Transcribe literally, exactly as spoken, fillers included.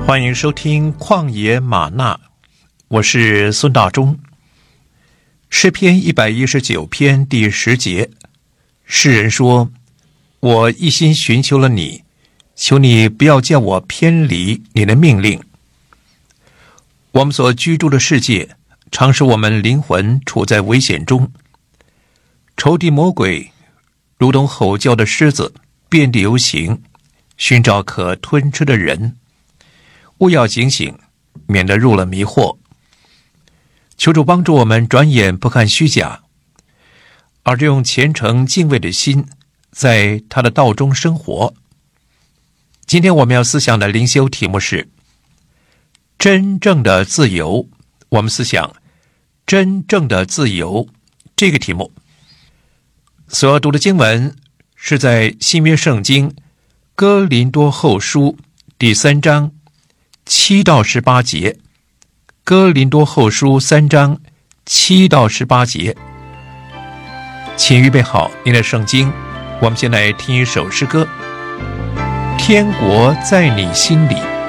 欢迎收听旷野吗哪，我是孙大中。诗篇一百一十九篇第十节，诗人说：我一心寻求了你，求你不要叫我偏离你的命令。我们所居住的世界常使我们灵魂处在危险中，仇敌魔鬼如同吼叫的狮子，遍地游行，寻找可吞吃的人。务要警醒，免得入了迷惑。求主帮助我们转眼不看虚假，而是用虔诚敬畏的心在他的道中生活。今天我们要思想的灵修题目是真正的自由。我们思想真正的自由这个题目。所要读的经文是在新约圣经哥林多后书第三章七到十八节。哥林多后书三章七到十八节。请预备好您的圣经，我们先来听一首诗歌。天国在你心里。